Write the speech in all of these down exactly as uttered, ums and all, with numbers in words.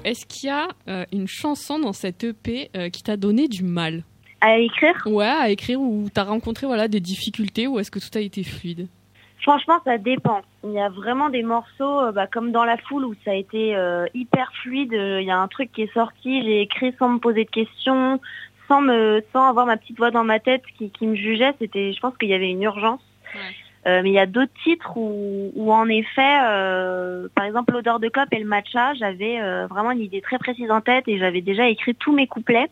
est-ce qu'il y a euh, une chanson dans cette E P euh, qui t'a donné du mal? À écrire? Ouais, à écrire, ou t'as rencontré voilà, des difficultés, ou est-ce que tout a été fluide? Franchement, ça dépend. Il y a vraiment des morceaux, euh, bah, comme dans La Foule, où ça a été euh, hyper fluide. Il y a un truc qui est sorti, j'ai écrit sans me poser de questions, sans me, sans avoir ma petite voix dans ma tête qui, qui me jugeait. C'était, je pense qu'il y avait une urgence. Ouais. Euh, mais il y a d'autres titres où, où en effet, euh, par exemple, L'odeur de clope et le matcha, j'avais euh, vraiment une idée très précise en tête et j'avais déjà écrit tous mes couplets.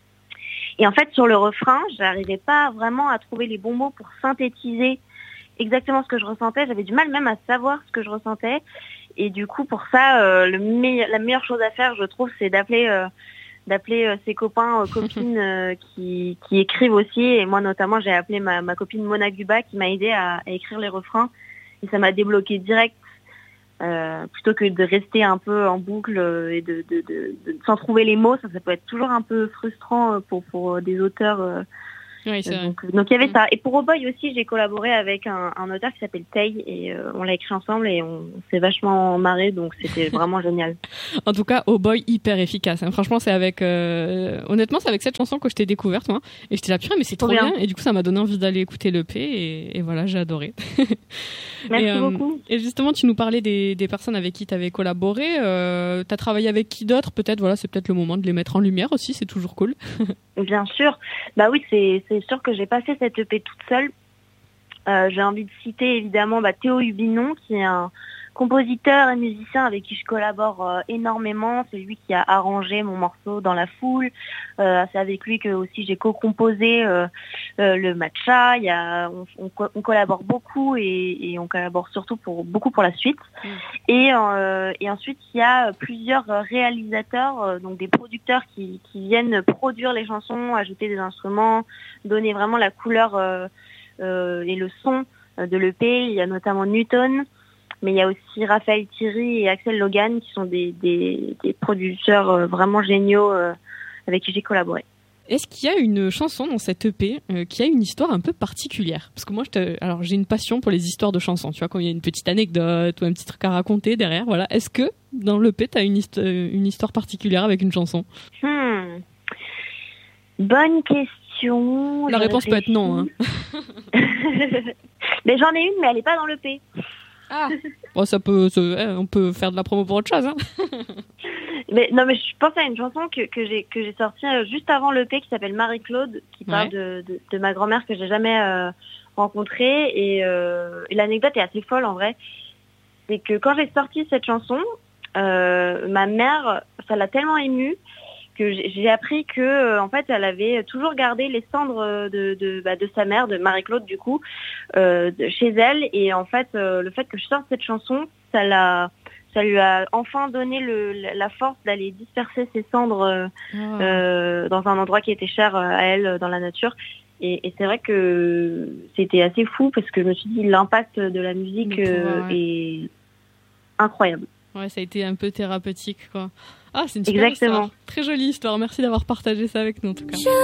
Et en fait, sur le refrain, j'arrivais pas vraiment à trouver les bons mots pour synthétiser exactement ce que je ressentais. J'avais du mal même à savoir ce que je ressentais. Et du coup, pour ça, euh, le me- la meilleure chose à faire, je trouve, c'est d'appeler euh, d'appeler euh, ses copains, euh, copines euh, qui, qui écrivent aussi. Et moi, notamment, j'ai appelé ma, ma copine Mona Guba qui m'a aidé à, à écrire les refrains. Et ça m'a débloqué direct. Euh, plutôt que de rester un peu en boucle euh, et de, de, de, de sans trouver les mots, ça, ça peut être toujours un peu frustrant pour, pour des auteurs. Euh, Oui, c'est donc, vrai. donc il y avait ça. Et pour Oh Boy aussi, j'ai collaboré avec un, un auteur qui s'appelle Tay et euh, on l'a écrit ensemble et on, on s'est vachement marré, donc c'était vraiment génial. En tout cas, Oh Boy, hyper efficace. Hein. Franchement, c'est avec, euh... honnêtement, c'est avec cette chanson que je t'ai découverte, moi. Et j'étais là, purée, mais c'est trop bien. bien. Et du coup, ça m'a donné envie d'aller écouter l'E P et, et voilà, j'ai adoré. Merci et, euh, beaucoup. Et justement, tu nous parlais des, des personnes avec qui tu avais collaboré. Euh, tu as travaillé avec qui d'autre? Peut-être, voilà, c'est peut-être le moment de les mettre en lumière aussi, c'est toujours cool. Bien sûr. Bah oui, c'est, c'est sûr que j'ai passé cette E P toute seule. Euh, j'ai envie de citer évidemment bah, Théo Hubinon, qui est un compositeur et musicien avec qui je collabore euh, énormément. C'est lui qui a arrangé mon morceau Dans la foule. Euh, c'est avec lui que aussi j'ai co-composé euh, euh, le matcha. Il y a, on, on, on collabore beaucoup et, et on collabore surtout pour beaucoup pour la suite. Mmh. Et, euh, et ensuite il y a plusieurs réalisateurs, euh, donc des producteurs qui, qui viennent produire les chansons, ajouter des instruments, donner vraiment la couleur euh, euh, et le son de l'E P. Il y a notamment Newton. Mais il y a aussi Raphaël Thierry et Axel Logan qui sont des, des, des producteurs vraiment géniaux avec qui j'ai collaboré. Est-ce qu'il y a une chanson dans cette E P euh, qui a une histoire un peu particulière? Parce que moi, je te... alors j'ai une passion pour les histoires de chansons. Tu vois, quand il y a une petite anecdote ou un petit truc à raconter derrière, voilà. Est-ce que dans l'E P, tu as une, hist... une histoire particulière avec une chanson? hmm. Bonne question. La réponse peut être non. Hein. Mais j'en ai une, mais elle n'est pas dans l'E P. Ah. Bon, ça peut, ça, on peut faire de la promo pour autre chose. Hein. Mais non, mais je pense à une chanson que, que j'ai que j'ai sortie juste avant l'E P qui s'appelle Marie-Claude, qui parle ouais. de, de de ma grand-mère que j'ai jamais euh, rencontrée et, euh, et l'anecdote est assez folle en vrai. C'est que quand j'ai sorti cette chanson, euh, ma mère, ça l'a tellement émue que j'ai appris que en fait elle avait toujours gardé les cendres de de bah, de sa mère, de Marie-Claude du coup, euh, de, chez elle et en fait euh, le fait que je sorte cette chanson, ça l'a ça lui a enfin donné le la force d'aller disperser ses cendres euh, oh. euh, dans un endroit qui était cher à elle dans la nature. Et, et c'est vrai que c'était assez fou parce que je me suis dit l'impact de la musique euh, ouais. est incroyable. Ouais, ça a été un peu thérapeutique, quoi. Ah, c'est une super Exactement. Histoire. Très jolie histoire. Merci d'avoir partagé ça avec nous, en tout cas.